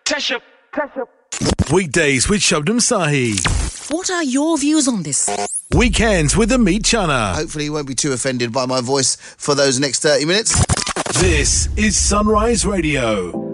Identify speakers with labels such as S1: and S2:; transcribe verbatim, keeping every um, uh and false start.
S1: Tesha, Tesha.
S2: Weekdays with Shabnam Sahi.
S3: What are your views on this?
S2: Weekends with Amit Chana.
S4: Hopefully you won't be too offended by my voice for those next thirty minutes.
S2: This is Sunrise Radio.